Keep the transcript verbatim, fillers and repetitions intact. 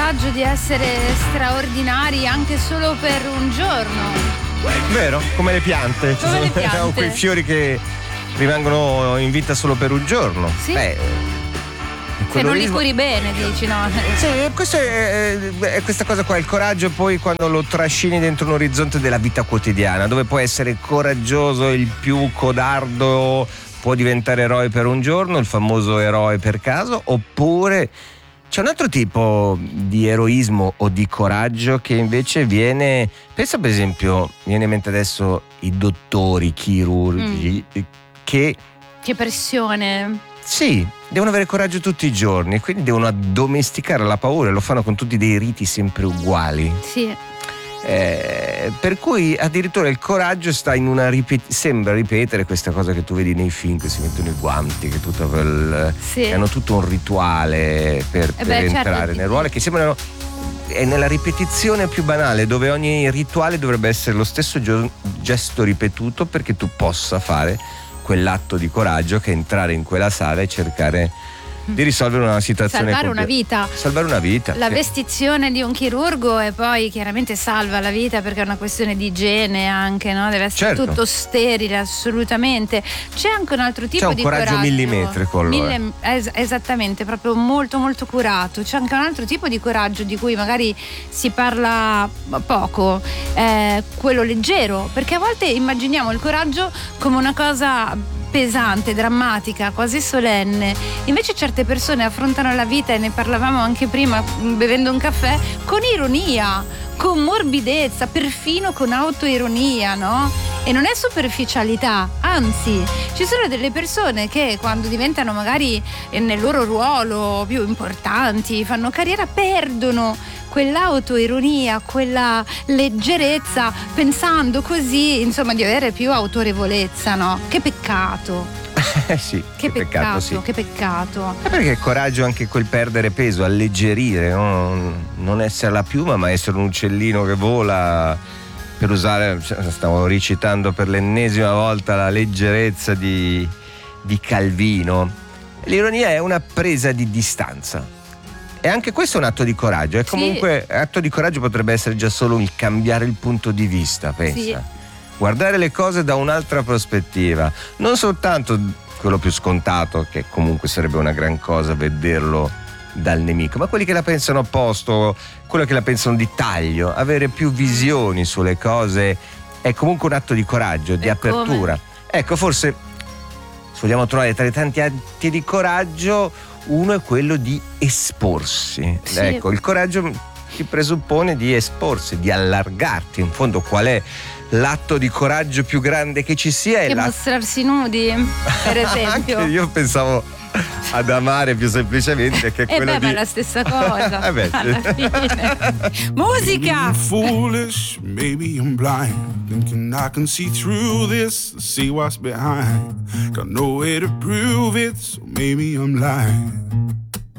coraggio di essere straordinari anche solo per un giorno. Vero, come le piante. Come Ci le sono piante. quei fiori che rimangono in vita solo per un giorno. Sì. Beh, se non li curi bene, dici, no? Sì, questo è, è questa cosa qua, il coraggio poi quando lo trascini dentro un orizzonte della vita quotidiana, dove puoi essere coraggioso, il più codardo può diventare eroe per un giorno, il famoso eroe per caso, oppure c'è un altro tipo di eroismo o di coraggio che invece viene, pensa per esempio, mi viene in mente adesso i dottori, i chirurghi, mm. che... Che pressione. Sì, devono avere coraggio tutti i giorni, quindi devono addomesticare la paura e lo fanno con tutti dei riti sempre uguali. Sì. Eh, per cui addirittura il coraggio sta in una ripet- sembra ripetere questa cosa che tu vedi nei film, che si mettono i guanti, che, tutto quel, sì. che hanno tutto un rituale per, eh per beh, entrare certo. nel ruolo, che sembrano è nella ripetizione più banale, dove ogni rituale dovrebbe essere lo stesso gio- gesto ripetuto perché tu possa fare quell'atto di coraggio che è entrare in quella sala e cercare di risolvere una situazione, salvare compl- una vita salvare una vita la sì. vestizione di un chirurgo e poi chiaramente salva la vita perché è una questione di igiene anche, no? Deve essere certo. tutto sterile assolutamente. C'è anche un altro tipo c'è un di coraggio, coraggio millimetrico allora. Mille, es- esattamente, proprio molto molto curato. C'è anche un altro tipo di coraggio di cui magari si parla poco, eh, quello leggero, perché a volte immaginiamo il coraggio come una cosa pesante, drammatica, quasi solenne. Invece certe persone affrontano la vita, e ne parlavamo anche prima bevendo un caffè, con ironia, con morbidezza, perfino con autoironia, no? E non è superficialità, anzi, ci sono delle persone che quando diventano magari nel loro ruolo più importanti, fanno carriera, perdono quell'autoironia, quella leggerezza, pensando così, insomma, di avere più autorevolezza, no? Che peccato. Eh sì, che, che peccato, peccato sì. Che peccato. È perché il coraggio è anche quel perdere peso, alleggerire, no? Non essere la piuma, ma essere un uccellino che vola, per usare, stavo recitando per l'ennesima volta la leggerezza di, di Calvino. L'ironia è una presa di distanza. E anche questo è un atto di coraggio. E comunque sì. Atto di coraggio potrebbe essere già solo il cambiare il punto di vista, pensa. Sì. Guardare le cose da un'altra prospettiva. Non soltanto quello più scontato, che comunque sarebbe una gran cosa vederlo dal nemico, ma quelli che la pensano opposto, quello che la pensano di taglio. Avere più visioni sulle cose è comunque un atto di coraggio, di e apertura. Come? Ecco, forse se vogliamo trovare tra i tanti atti di coraggio, uno è quello di esporsi. Sì. Ecco, il coraggio ti presuppone di esporsi, di allargarti. In fondo, qual è l'atto di coraggio più grande che ci sia? Che è mostrarsi nudi, per esempio. Anche io pensavo ad amare più semplicemente che eh quello beh, di... ma è la stessa cosa. eh beh, alla fine. Musica! I'm foolish, maybe I'm blind, thinking I can see through this, see what's behind. Got no way to prove it, so maybe I'm lying.